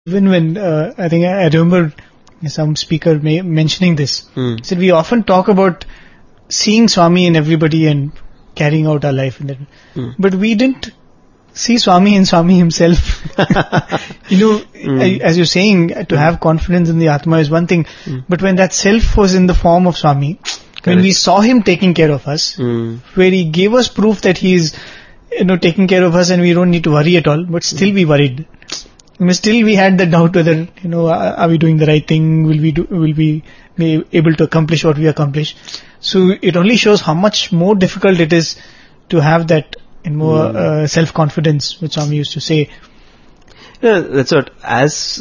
Even when, I think I remember some speaker mentioning this. He said, we often talk about seeing Swami in everybody and carrying out our life in that. But we didn't see Swami in Swami himself. As you're saying, to have confidence in the Atma is one thing, but when that self was in the form of Swami, when we saw him taking care of us, where he gave us proof that he is, taking care of us and we don't need to worry at all, but still we worried. Still we had the doubt whether, are we doing the right thing? Will we be able to accomplish what we accomplish? So it only shows how much more difficult it is to have that more self-confidence, which Swami used to say. Yeah, that's what, as,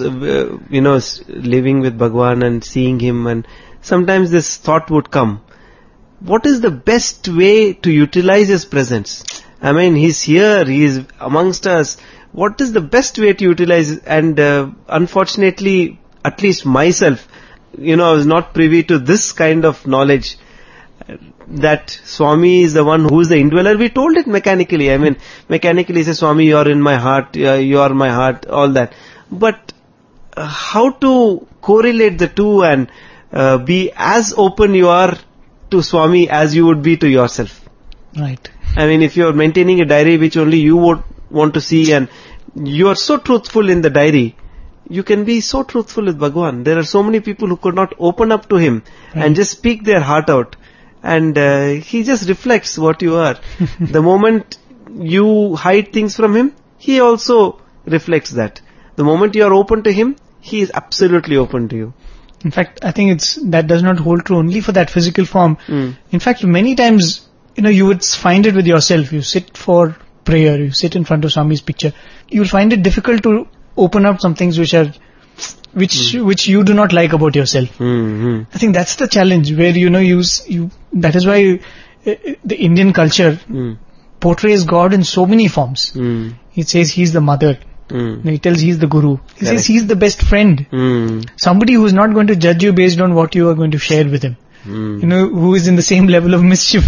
living with Bhagwan and seeing him, and sometimes this thought would come, what is the best way to utilize his presence? I mean, he's here, he is amongst us. What is the best way to utilize? And unfortunately, at least myself, I was not privy to this kind of knowledge, that Swami is the one who is the indweller. We told it mechanically. I mean, mechanically say, Swami, you are in my heart, you are my heart, all that. But how to correlate the two and be as open you are to Swami as you would be to yourself? Right. I mean, if you are maintaining a diary which only you would want to see, and you are so truthful in the diary, you can be so truthful with Bhagwan. There are so many people who could not open up to him and just speak their heart out. And he just reflects what you are. The moment you hide things from him, he also reflects that. The moment you are open to him, he is absolutely open to you. In fact, I think that does not hold true only for that physical form. In fact, many times, you would find it with yourself. You sit for prayer, you sit in front of Swami's picture. You will find it difficult to open up some things which you do not like about yourself. I think that's the challenge where, that is why the Indian culture portrays God in so many forms. It says he's the mother. He tells he's the guru. He says he's the best friend. Somebody who is not going to judge you based on what you are going to share with him. Who is in the same level of mischief.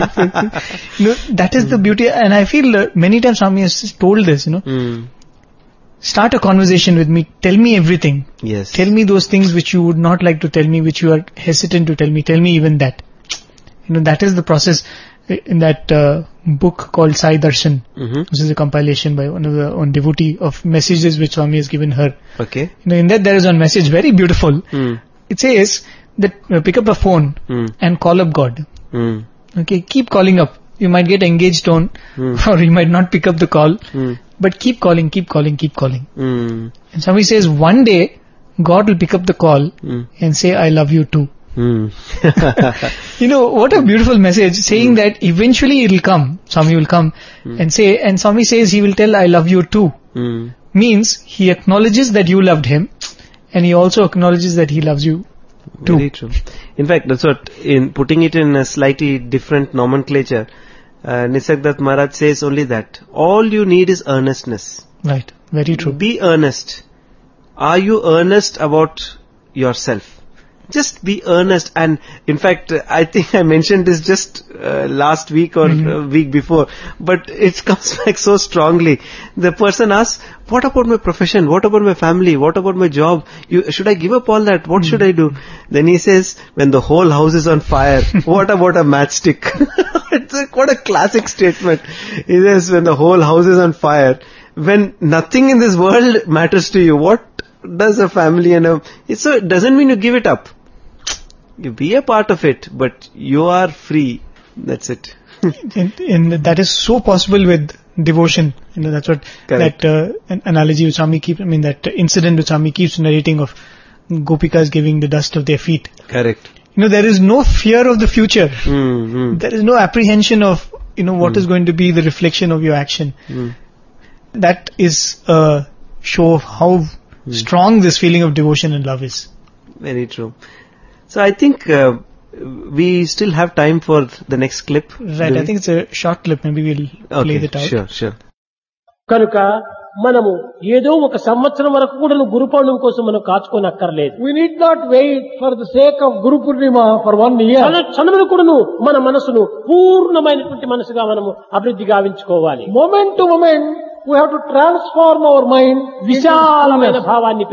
That is the beauty. And I feel many times Swami has told this, start a conversation with me. Tell me everything. Yes. Tell me those things which you would not like to tell me, which you are hesitant to tell me. Tell me even that. That is the process in that book called Sai Darshan, which is a compilation by one devotee of messages which Swami has given her. Okay. In that there is one message, very beautiful. It says that pick up a phone and call up God. Okay, keep calling up. You might get engaged on, or you might not pick up the call, but keep calling. And Swami says one day God will pick up the call and say, I love you too. What a beautiful message, saying that eventually it will come. Swami will come and say, and Swami says he will tell, I love you too. Means he acknowledges that you loved him, and he also acknowledges that he loves you too. Very true. In fact, that's what, in putting it in a slightly different nomenclature, Nisargadatta Maharaj says only that all you need is earnestness. Right. Very true. Be earnest. Are you earnest about yourself? Just be earnest. And in fact, I think I mentioned this just last week or week before, but it comes back so strongly. The person asks, what about my profession? What about my family? What about my job? Should I give up all that? What should I do? Then he says, when the whole house is on fire, what about a matchstick? It's what a classic statement. He says, when the whole house is on fire, when nothing in this world matters to you, what does a family so it doesn't mean you give it up. You be a part of it, but you are free. That's it. and that is so possible with devotion. That's what Correct. That analogy which Swami keeps, that incident which Swami keeps narrating of Gopikas giving the dust of their feet. Correct. There is no fear of the future. There is no apprehension of, what is going to be the reflection of your action. That is a show of how strong this feeling of devotion and love is. Very true. So I think we still have time for the next clip. Right, I think it's a short clip. Maybe we'll play that out. Sure. కనుక మనము ఏదో ఒక సంవత్సరం వరకు కూడా గురు పౌర్ణమి కోసం మనం కాచుకోనక్కర్లేదు. We need not wait for the sake of Guru Purnima for 1 year. క్షణములు కూడాను మన మనసును పూర్ణమైనటువంటి మనసుగా మనము అభివృద్ధి గావించుకోవాలి. Moment to moment we have to transform our mind విశాలమైన భావాన్ని